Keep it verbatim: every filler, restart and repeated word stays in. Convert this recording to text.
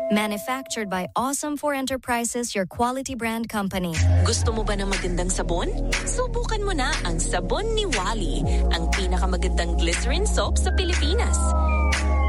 Manufactured by Awesome four Enterprises, your quality brand company. Gusto mo ba ng magandang sabon? Subukan mo na ang sabon ni Wally, ang pinakamagandang glycerin soap sa Pilipinas.